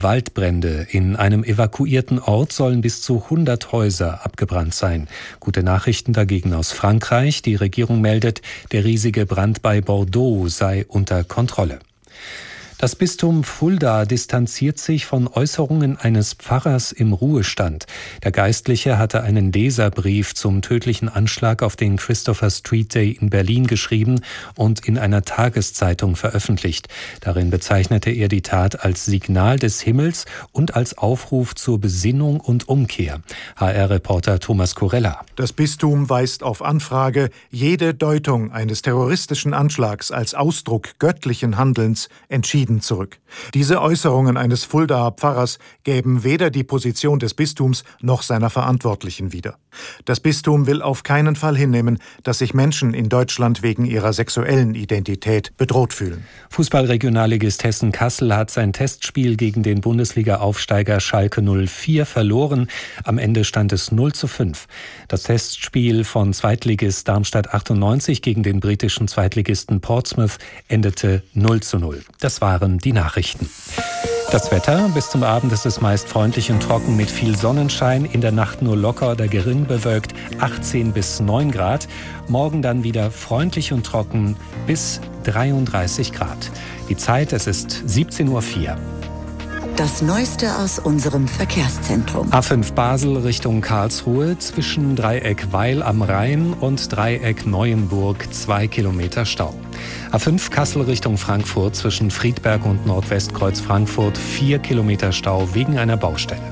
Waldbrände. In einem evakuierten Ort sollen bis zu 100 Häuser abgebrannt sein. Gute Nachrichten dagegen aus Frankreich. Die Regierung meldet, der riesige Brand bei Bordeaux sei unter Kontrolle. Das Bistum Fulda distanziert sich von Äußerungen eines Pfarrers im Ruhestand. Der Geistliche hatte einen Leserbrief zum tödlichen Anschlag auf den Christopher Street Day in Berlin geschrieben und in einer Tageszeitung veröffentlicht. Darin bezeichnete er die Tat als Signal des Himmels und als Aufruf zur Besinnung und Umkehr. HR-Reporter Thomas Kurella. Das Bistum weist auf Anfrage jede Deutung eines terroristischen Anschlags als Ausdruck göttlichen Handelns entschieden zurück. Diese Äußerungen eines Fuldaer Pfarrers gäben weder die Position des Bistums noch seiner Verantwortlichen wieder. Das Bistum will auf keinen Fall hinnehmen, dass sich Menschen in Deutschland wegen ihrer sexuellen Identität bedroht fühlen. Fußballregionalligist Hessen-Kassel hat sein Testspiel gegen den Bundesliga-Aufsteiger Schalke 04 verloren. Am Ende stand es 0:5. Das Testspiel von Zweitligist Darmstadt 98 gegen den britischen Zweitligisten Portsmouth endete 0:0. Das waren die Nachrichten. Das Wetter: Bis zum Abend ist es meist freundlich und trocken mit viel Sonnenschein. In der Nacht nur locker oder gering bewölkt, 18 bis 9 Grad. Morgen dann wieder freundlich und trocken bis 33 Grad. Die Zeit: es ist 17:04 Uhr. Das Neueste aus unserem Verkehrszentrum. A5 Basel Richtung Karlsruhe zwischen Dreieck Weil am Rhein und Dreieck Neuenburg 2 Kilometer Stau. A5 Kassel Richtung Frankfurt zwischen Friedberg und Nordwestkreuz Frankfurt 4 Kilometer Stau wegen einer Baustelle.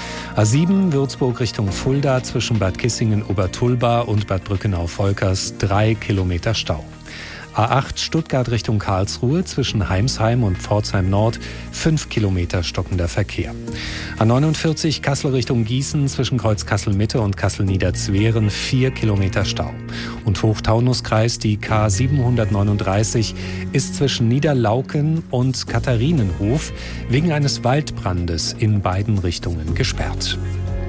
A7 Würzburg Richtung Fulda zwischen Bad Kissingen-Obertulba und Bad Brückenau-Volkers 3 Kilometer Stau. A8 Stuttgart Richtung Karlsruhe zwischen Heimsheim und Pforzheim Nord 5 Kilometer stockender Verkehr. A49 Kassel Richtung Gießen zwischen Kreuz Kassel Mitte und Kassel Niederzweren 4 Kilometer Stau. Und Hochtaunuskreis die K 739 ist zwischen Niederlauken und Katharinenhof wegen eines Waldbrandes in beiden Richtungen gesperrt.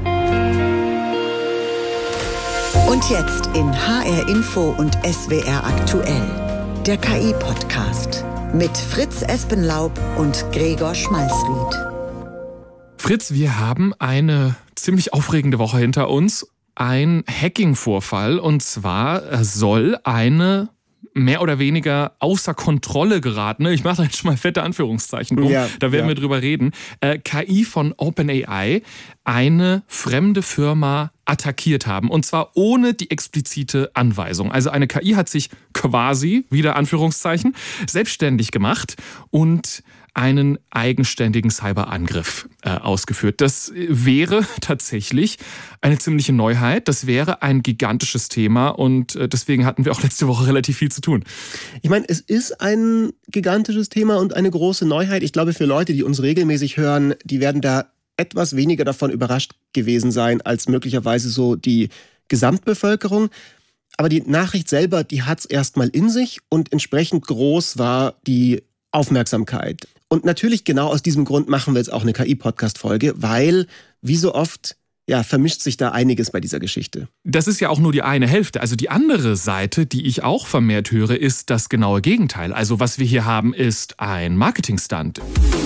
Und jetzt in HR Info und SWR aktuell. Der KI-Podcast mit Fritz Espenlaub und Gregor Schmalzried. Fritz, wir haben eine ziemlich aufregende Woche hinter uns. Ein Hacking-Vorfall, und zwar soll eine mehr oder weniger außer Kontrolle geratene, ich mache da jetzt schon mal fette Anführungszeichen drum, da werden wir drüber reden, KI von OpenAI eine fremde Firma attackiert haben. Und zwar ohne die explizite Anweisung. Also eine KI hat sich quasi, wieder Anführungszeichen, selbstständig gemacht und einen eigenständigen Cyberangriff ausgeführt. Das wäre tatsächlich eine ziemliche Neuheit. Das wäre ein gigantisches Thema und deswegen hatten wir auch letzte Woche relativ viel zu tun. Ich meine, es ist ein gigantisches Thema und eine große Neuheit. Ich glaube, für Leute, die uns regelmäßig hören, die werden da etwas weniger davon überrascht gewesen sein als möglicherweise so die Gesamtbevölkerung. Aber die Nachricht selber, die hat es erstmal in sich und entsprechend groß war die Aufmerksamkeit. Und natürlich genau aus diesem Grund machen wir jetzt auch eine KI-Podcast-Folge, weil, wie so oft, vermischt sich da einiges bei dieser Geschichte. Das ist ja auch nur die eine Hälfte. Also die andere Seite, die ich auch vermehrt höre, ist das genaue Gegenteil. Also was wir hier haben, ist ein Marketing-Stunt.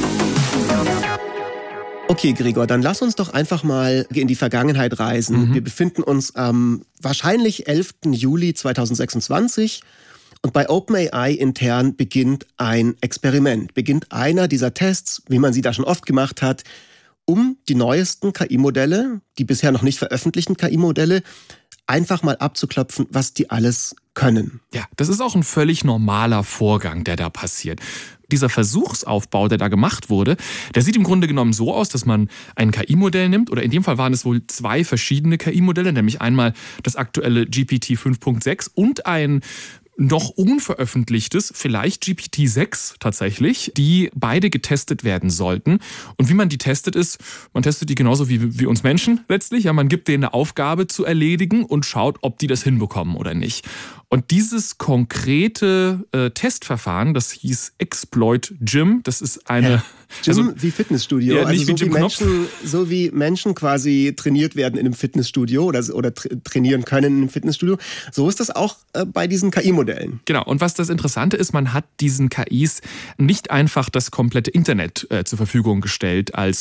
Okay, Gregor, dann lass uns doch einfach mal in die Vergangenheit reisen. Wir befinden uns am wahrscheinlich 11. Juli 2026 und bei OpenAI intern beginnt ein Experiment, beginnt einer dieser Tests, wie man sie da schon oft gemacht hat, um die neuesten KI-Modelle, die bisher noch nicht veröffentlichten KI-Modelle, einfach mal abzuklopfen, was die alles können. Ja, das ist auch ein völlig normaler Vorgang, der da passiert. Dieser Versuchsaufbau, der da gemacht wurde, der sieht im Grunde genommen so aus, dass man ein KI-Modell nimmt, oder in dem Fall waren es wohl 2 verschiedene KI-Modelle, nämlich einmal das aktuelle GPT 5.6 und ein noch unveröffentlichtes, vielleicht GPT-6 tatsächlich, die beide getestet werden sollten. Und wie man die testet ist, man testet die genauso wie uns Menschen letztlich. Ja, man gibt denen eine Aufgabe zu erledigen und schaut, ob die das hinbekommen oder nicht. Und dieses konkrete Testverfahren, das hieß Exploit Gym, das ist eine... Gym wie Fitnessstudio, ja, nicht also wie so wie Menschen quasi trainiert werden in einem Fitnessstudio oder trainieren können in einem Fitnessstudio, so ist das auch bei diesen KI-Modellen. Genau, und was das Interessante ist, man hat diesen KIs nicht einfach das komplette Internet zur Verfügung gestellt als